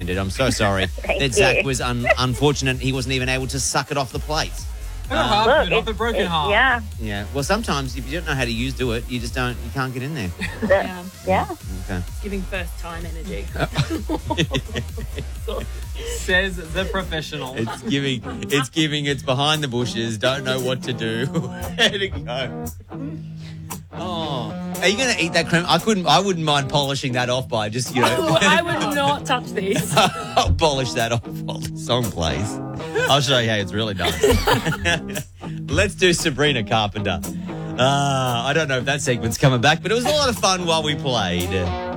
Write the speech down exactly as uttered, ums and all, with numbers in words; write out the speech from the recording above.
ruined it. I'm so sorry. Thank that Zach you. was un- unfortunate. He wasn't even able to suck it off the plate. Not half of Look, it, off a it's- broken it's- heart. Yeah, Yeah. Well, sometimes if you don't know how to use do it, you just don't. You can't get in there. Yeah. yeah. Okay. Giving first time energy. Says the professional. It's giving. It's giving. It's behind the bushes. Don't know what to do. Where to go? Oh, are you going to eat that cream? I couldn't. I wouldn't mind polishing that off by just you know. Oh, I would not touch these. I'll polish that off while the song plays. I'll show you how it's really done. Let's do Sabrina Carpenter. Uh, I don't know if that segment's coming back, but it was a lot of fun while we played.